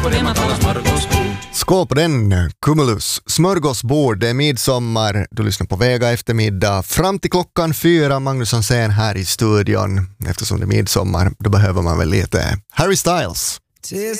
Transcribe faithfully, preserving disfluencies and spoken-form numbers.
på det man kallar smörgåsbord. Skål på den, Cumulus. Smörgåsbord, det är midsommar. Du lyssnar på Vega eftermiddag. Fram till klockan fyra, Magnus Hansén här i studion. Eftersom det är midsommar, då behöver man väl lite Harry Styles.